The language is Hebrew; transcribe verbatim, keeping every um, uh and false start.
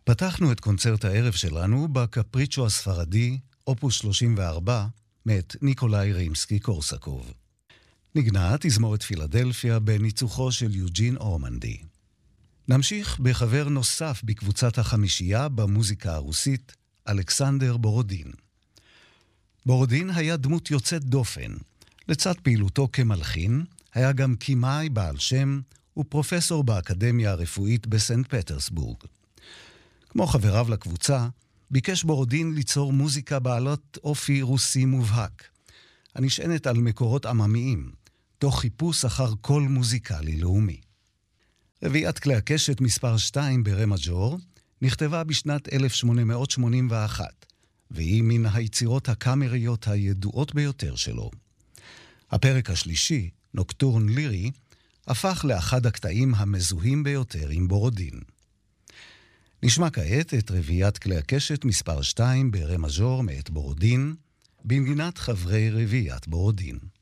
פתחנו את קונצרט הערב שלנו בקפריצ'ו הספרדי, אופוס שלושים וארבע, מאת ניקולאי רימסקי-קורסקוב. נגנה תזמורת פילדלפיה בניצוחו של יוג'ין אורמנדי. נמשיך בחבר נוסף בקבוצת החמישייה במוזיקה הרוסית, אלכסנדר בורודין. בורודין היה דמות יוצאת דופן. לצד פעילותו כמלחין, היה גם כימאי בעל שם ופרופסור באקדמיה הרפואית בסנט פטרסבורג. כמו חבריו לקבוצה, ביקש בורודין ליצור מוזיקה בעלת אופי רוסי מובהק, הנשענת על מקורות עממיים, תוך חיפוש אחר קול מוזיקלי לאומי. רביעיית כלי הקשת מספר שתיים ברה מז'ור נכתבה בשנת אלף שמונה מאות שמונים ואחת, והיא מן היצירות הקאמריות הידועות ביותר שלו. הפרק השלישי, נוקטורן לירי, הפך לאחד הקטעים המזוהים ביותר עם בורודין. נשמע כעת את רביעיית כלי הקשת מספר שתיים ברה מז'ור מאת בורודין, בנגינת חברי רביעיית בורודין.